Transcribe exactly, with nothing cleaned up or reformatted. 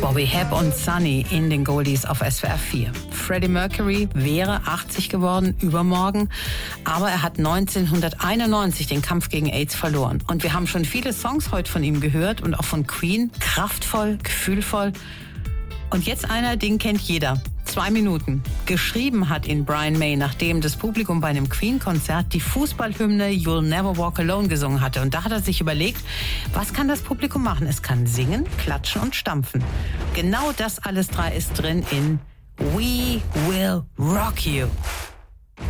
Bobby Hebb und Sunny in den Goldies auf S W R vier. Freddie Mercury wäre achtzig geworden übermorgen, aber er hat neunzehnhunderteinundneunzig den Kampf gegen AIDS verloren. Und wir haben schon viele Songs heute von ihm gehört und auch von Queen. Kraftvoll, gefühlvoll. Und jetzt einer, den kennt jeder. Zwei Minuten. Geschrieben hat ihn Brian May, nachdem das Publikum bei einem Queen-Konzert die Fußballhymne You'll Never Walk Alone gesungen hatte. Und da hat er sich überlegt, was kann das Publikum machen? Es kann singen, klatschen und stampfen. Genau das alles drei ist drin in We Will Rock You.